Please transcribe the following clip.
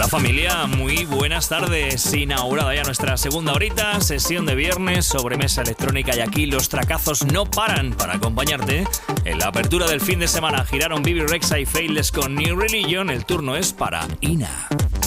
Hola familia, muy buenas tardes. Inaugurada ya nuestra segunda horita, sesión de viernes, sobremesa electrónica, y aquí los tracazos no paran para acompañarte. En la apertura del fin de semana giraron Bibi Rexha y Faithless con New Religion. El turno es para Ina.